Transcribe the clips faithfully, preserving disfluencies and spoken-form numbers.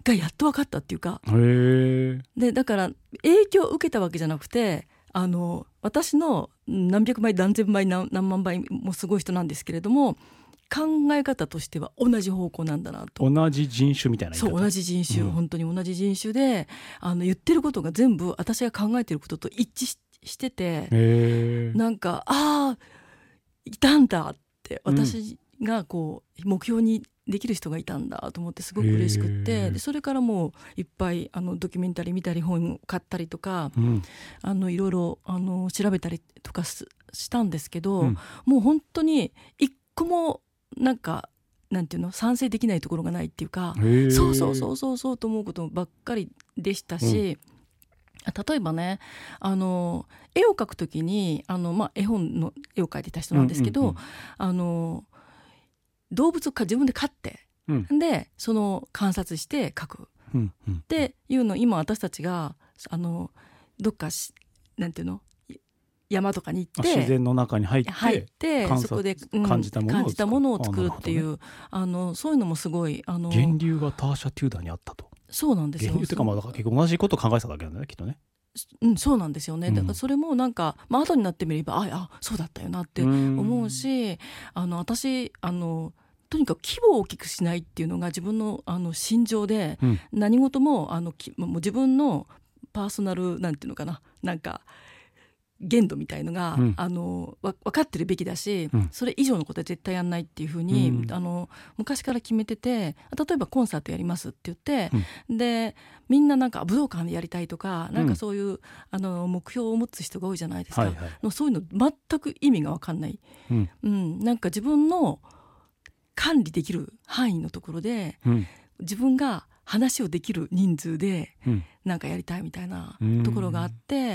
回やっと分かったっていうか、 へー。 でだから影響を受けたわけじゃなくて、あの私の何百倍何千倍 何, 何万倍もすごい人なんですけれども、考え方としては同じ方向なんだなと。 同じ人種みたいな言い方。 そう同じ人種、うん、本当に同じ人種で、あの言ってることが全部私が考えてることと一致 し, してて、 へー。 なんかああいたんだって、私がこう目標にできる人がいたんだと思ってすごく嬉しくって、でそれからもういっぱいあのドキュメンタリー見たり本を買ったりとか、うん、あのいろいろあの調べたりとかしたんですけど、うん、もう本当に一個もなんかなんていうの賛成できないところがないっていうか、そうそうそうそうそうと思うことばっかりでしたし、うん、例えばね、あの絵を描くときにあの、まあ、絵本の絵を描いてた人なんですけど、うんうんうん、あの動物を自分で飼って、うん、でその観察して描く、うんうん、っていうのを今私たちがあのどっかしなんていうの山とかに行って自然の中に入って、 入ってそこで、うん、 感じたものを作る、 感じたものを作るっていう、あ、あのそういうのもすごいあの源流がターシャ・テューダーにあったと。 そうなんですよ。 源流っていうか、まあ、だから結構同じことを考えてただけなんだねきっとね。 うん、そうなんですよね。だからそれもなんか、まあ後になってみれば、ああそうだったよなって思うし、あの私あのとにかく規模を大きくしないっていうのが自分のあの心情で、うん、何事もあのきもう自分のパーソナルなんていうのかな、なんか限度みたいのが、うん、あのわ分かってるべきだし、うん、それ以上のことは絶対やんないっていうふうに、うん、あの昔から決めてて、例えばコンサートやりますって言って、うん、でみんななんか武道館でやりたいとか、なんかそういう、うん、あの目標を持つ人が多いじゃないですか、はいはい、のそういうの全く意味が分かんない、うんうん、なんか自分の管理できる範囲のところで、うん、自分が話をできる人数でなんかやりたいみたいなところがあって、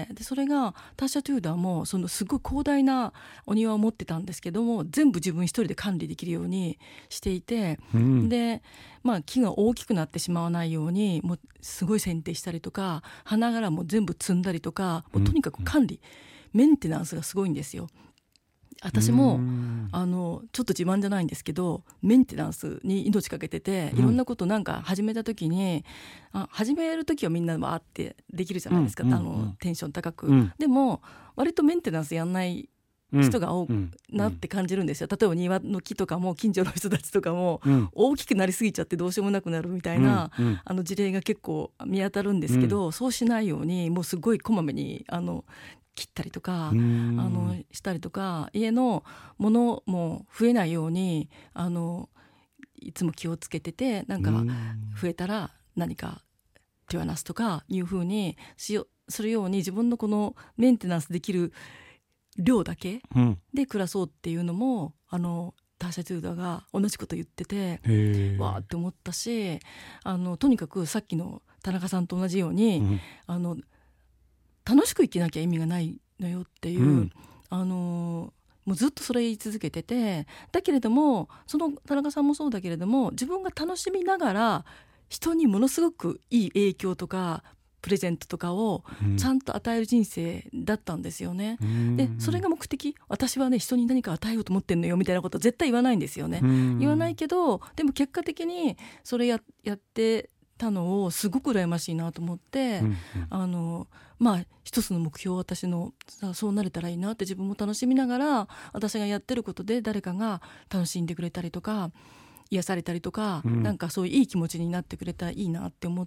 でそれがターシャ・テューダーもそのすごい広大なお庭を持ってたんですけども、全部自分一人で管理できるようにしていて、うん、で、まあ、木が大きくなってしまわないようにもうすごい剪定したりとか、花柄も全部摘んだりとか、もうとにかく管理、うん、メンテナンスがすごいんですよ。私もあのちょっと自慢じゃないんですけど、メンテナンスに命かけてて、いろんなことなんか始めた時に、うん、あ始める時はみんなわーってできるじゃないですか、うんうんうん、あのテンション高く、うん、でも割とメンテナンスやんない人が多くなって感じるんですよ。例えば庭の木とかも近所の人たちとかも大きくなりすぎちゃってどうしようもなくなるみたいな、うんうん、あの事例が結構見当たるんですけど、うん、そうしないようにもうすごいこまめにあの切ったりとかあのしたりとか、家のものも増えないようにあのいつも気をつけてて、なんか増えたら何か手放すとかいう風にしよするように、自分のこのメンテナンスできる量だけで暮らそうっていうのも、あのターシャ・テューダーが同じこと言ってて、わーって思ったし、あのとにかくさっきの田中さんと同じように、うん、あの楽しく生きなきゃ意味がないのよっていう、うん、あのもうずっとそれ言い続けてて、だけれどもその田中さんもそうだけれども、自分が楽しみながら人にものすごくいい影響とかプレゼントとかをちゃんと与える人生だったんですよね、うん、でそれが目的。私はね人に何か与えようと思ってんのよみたいなこと絶対言わないんですよね、うん、言わないけど、でも結果的にそれ や, やってたのをすごく羨ましいなと思って、うんうん、あのまあ一つの目標、私のさそうなれたらいいなって自分も楽しみながら、私がやってることで誰かが楽しんでくれたりとか癒されたりとか、うん、なんかそういういい気持ちになってくれたらいいなって思って、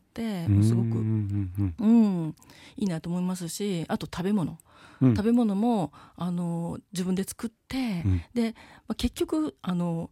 うん、すごく、うんうん、いいなと思いますし、あと食べ物、うん、食べ物もあの自分で作って、うん、で、まあ、結局あの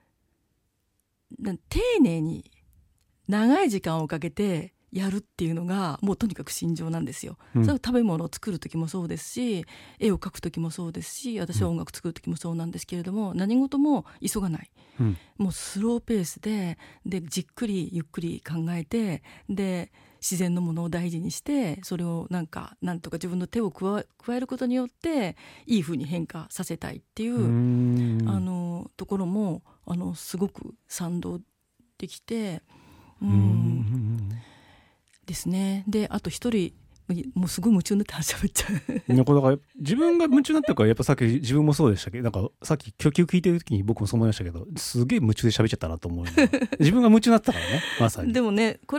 丁寧に長い時間をかけてやるっていうのがもうとにかく心情なんですよ、うん、それは食べ物を作る時もそうですし、絵を描く時もそうですし、私は音楽作る時もそうなんですけれども、うん、何事も急がない、うん、もうスローペースで、でじっくりゆっくり考えて、で自然のものを大事にして、それをなんかなんとか自分の手を加え、加えることによっていい風に変化させたいっていう、うあのところもあのすごく賛同できて、うんうんですね。であと一人もうすごい夢中になって話しゃべっちゃうなんかだから自分が夢中になってるから、やっぱさっき自分もそうでしたけど、なんかさっき呼吸聞いてる時に僕もそう思いましたけど、すげえ夢中で喋っちゃったなと思う自分が夢中になったからね、まさに。 でもねこれ